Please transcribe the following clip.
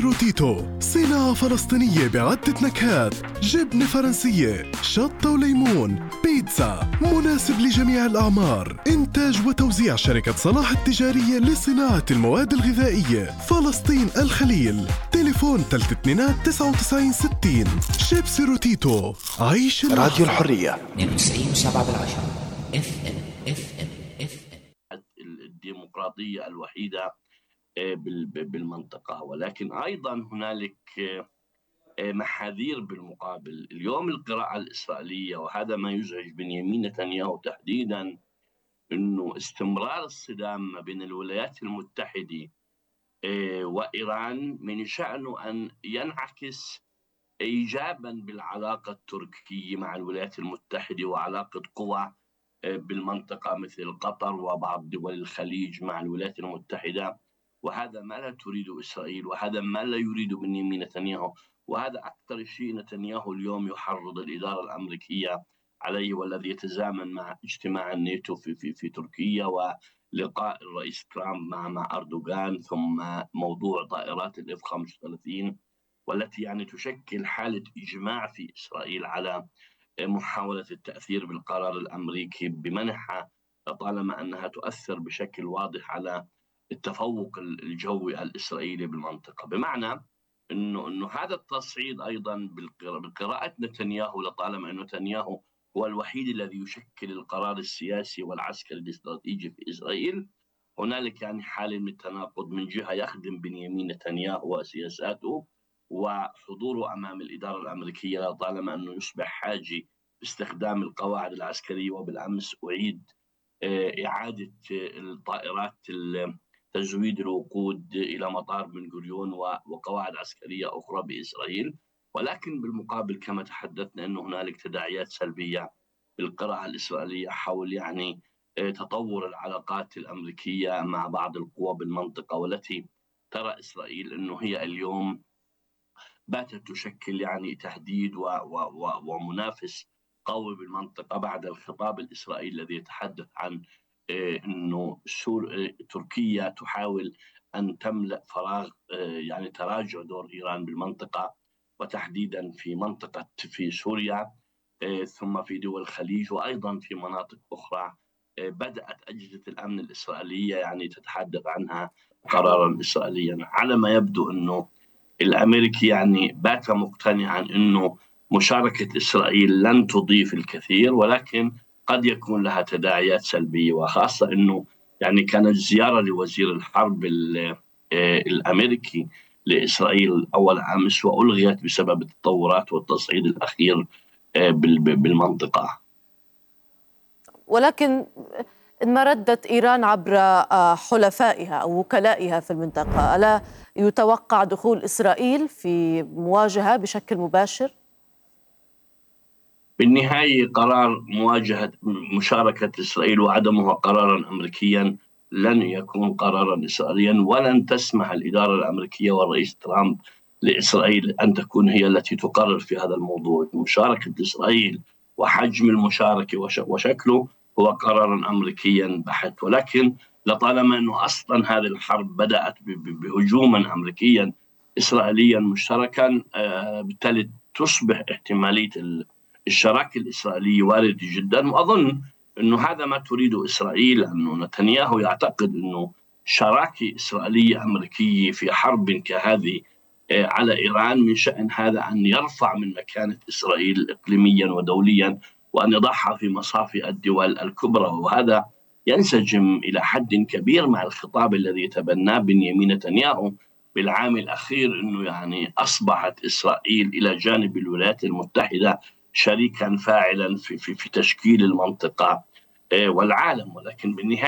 روتيتو، صناعة فلسطينية بعدة نكهات، جبنة فرنسية، شطة وليمون، بيتزا، مناسب لجميع الأعمار. إنتاج وتوزيع شركة صلاح التجارية لصناعة المواد الغذائية، فلسطين الخليل. تليفون 329 شيبسي روتيتو، عيش اللحظة. راديو الحرية 92.7 FM. الديمقراطية الوحيدة بالمنطقة، ولكن أيضا هنالك محاذير بالمقابل. اليوم القراءة الإسرائيلية، وهذا ما يزعج بنيامين نتنياهو تحديدا، أنه استمرار الصدام ما بين الولايات المتحدة وإيران من شأنه أن ينعكس إيجابا بالعلاقة التركية مع الولايات المتحدة وعلاقة قوى بالمنطقة مثل قطر وبعض دول الخليج مع الولايات المتحدة، وهذا ما لا تريد إسرائيل، وهذا ما لا يريد بنيامين نتنياهو، وهذا أكثر شيء نتنياهو اليوم يحرض الإدارة الأمريكية عليه، والذي يتزامن مع اجتماع الناتو في تركيا ولقاء الرئيس ترامب مع أردوغان، ثم موضوع طائرات الإف 35 والتي يعني تشكل حالة إجماع في إسرائيل على محاولة التأثير بالقرار الأمريكي بمنحها، طالما أنها تؤثر بشكل واضح على التفوق الجوي الإسرائيلي بالمنطقة. بمعنى أنه هذا التصعيد أيضا بقراءة نتنياهو، لطالما أن نتنياهو هو الوحيد الذي يشكل القرار السياسي والعسكري الاستراتيجي في إسرائيل، هنالك يعني حالة من التناقض. من جهة يخدم بنيامين نتنياهو وسياساته وحضوره أمام الإدارة الأمريكية، لطالما أنه يصبح حاجي باستخدام القواعد العسكرية، وبالأمس أعيد إعادة الطائرات تزويد الوقود إلى مطار بن غوريون وقواعد عسكرية أخرى بإسرائيل. ولكن بالمقابل كما تحدثنا أنه هنالك تداعيات سلبية بالقراءة الإسرائيلية حول يعني تطور العلاقات الأمريكية مع بعض القوى بالمنطقة، والتي ترى إسرائيل أنه هي اليوم باتت تشكل يعني تهديد ومنافس قوي بالمنطقة، بعد الخطاب الإسرائيلي الذي يتحدث عن أنه تركيا تحاول أن تملأ فراغ يعني تراجع دور إيران بالمنطقة، وتحديدا في منطقة في سوريا، ثم في دول الخليج، وأيضا في مناطق أخرى بدأت أجهزة الأمن الإسرائيلية يعني تتحدث عنها قرارا إسرائيليا. على ما يبدو أنه الأمريكي يعني بات مقتنعا أنه مشاركة إسرائيل لن تضيف الكثير، ولكن قد يكون لها تداعيات سلبية، وخاصة أنه يعني كانت زيارة لوزير الحرب الأمريكي لإسرائيل أول أمس، وألغيت بسبب التطورات والتصعيد الأخير بالمنطقة. ولكن ما ردت إيران عبر حلفائها أو وكلائها في المنطقة، ألا يتوقع دخول إسرائيل في مواجهة بشكل مباشر؟ بالنهاية قرار مواجهة مشاركة إسرائيل وعدمها قرارا أمريكيا لن يكون قرارا إسرائيليا، ولن تسمح الإدارة الأمريكية والرئيس ترامب لإسرائيل أن تكون هي التي تقرر في هذا الموضوع. مشاركة إسرائيل وحجم المشاركة وشكله هو قرار أمريكيا بحت، ولكن لطالما أنه أصلا هذه الحرب بدأت بهجوما أمريكيا إسرائيليا مشتركا، بالتالي تصبح احتمالية الشراكة الإسرائيلية واردة جدا. وأظن أنه هذا ما تريده إسرائيل، أنه نتنياهو يعتقد أنه شراكة إسرائيلية أمريكية في حرب كهذه على إيران من شأن هذا أن يرفع من مكانة إسرائيل إقليميا ودوليا، وأن يضعها في مصافي الدول الكبرى، وهذا ينسجم إلى حد كبير مع الخطاب الذي يتبناه بنيامين نتنياهو بالعام الأخير، أنه يعني أصبحت إسرائيل إلى جانب الولايات المتحدة شريكا فاعلا في تشكيل المنطقة والعالم. ولكن بالنهاية